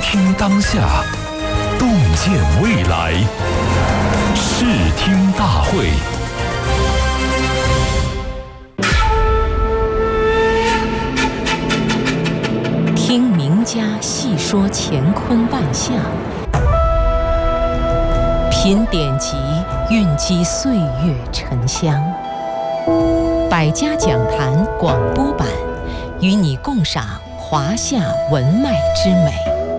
听当下，洞见未来。视听大会。 听名家细说乾坤万象，品典籍蕴积岁月沉香。百家讲坛广播版，与你共赏华夏文脉之美。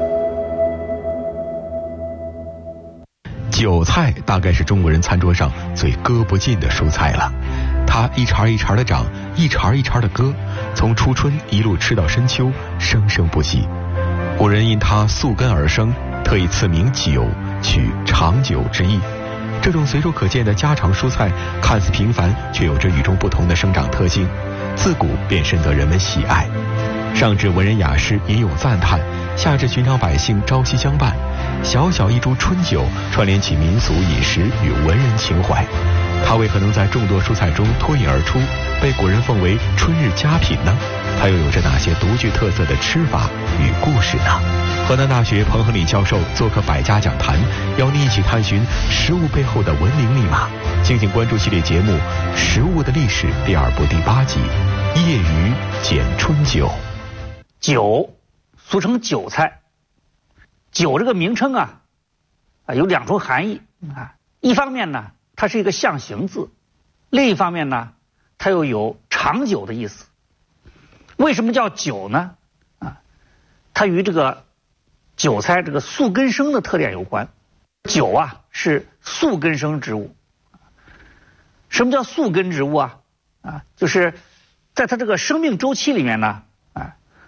韭菜大概是中国人餐桌上最割不尽的蔬菜了，它一茬一茬的长，一茬一茬的割，从初春一路吃到深秋，生生不息。古人因它宿根而生，特以赐名韭，取长久之意。这种随处可见的家常蔬菜，看似平凡，却有着与众不同的生长特性，自古便深得人们喜爱。上至文人雅士吟咏赞叹，下至寻常百姓朝夕相伴，小小一株春韭串联起民俗饮食与文人情怀。它为何能在众多蔬菜中脱颖而出，被古人奉为春日佳品呢？它又有着哪些独具特色的吃法与故事呢？河南大学彭亨利教授做客百家讲坛，邀您一起探寻食物背后的文明密码。敬请关注系列节目《食物的历史》第2部第8集《业余捡春韭》。 韭，俗称韭菜。韭这个名称有2种含义一方面呢，它是一个象形字；另一方面呢，它又有长久的意思。为什么叫韭呢？它与这个韭菜这个宿根生的特点有关。韭是宿根生植物。什么叫宿根植物就是在它这个生命周期里面呢，